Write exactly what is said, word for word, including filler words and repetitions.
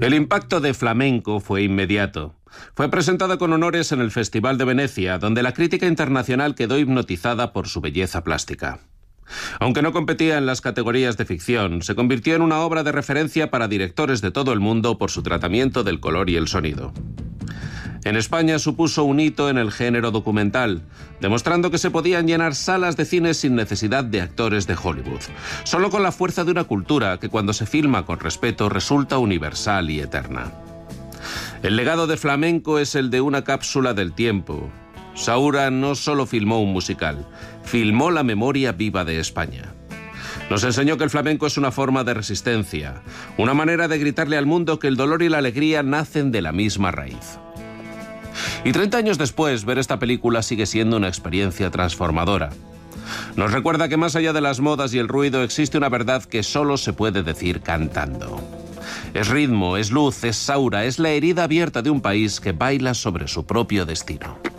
El impacto de Flamenco fue inmediato. Fue presentada con honores en el Festival de Venecia, donde la crítica internacional quedó hipnotizada por su belleza plástica. Aunque no competía en las categorías de ficción, se convirtió en una obra de referencia para directores de todo el mundo por su tratamiento del color y el sonido. En España supuso un hito en el género documental, demostrando que se podían llenar salas de cine sin necesidad de actores de Hollywood, solo con la fuerza de una cultura que cuando se filma con respeto resulta universal y eterna. El legado de Flamenco es el de una cápsula del tiempo. Saura no solo filmó un musical, filmó la memoria viva de España. Nos enseñó que el flamenco es una forma de resistencia, una manera de gritarle al mundo que el dolor y la alegría nacen de la misma raíz. Y treinta años después, ver esta película sigue siendo una experiencia transformadora. Nos recuerda que más allá de las modas y el ruido existe una verdad que solo se puede decir cantando. Es ritmo, es luz, es Saura, es la herida abierta de un país que baila sobre su propio destino.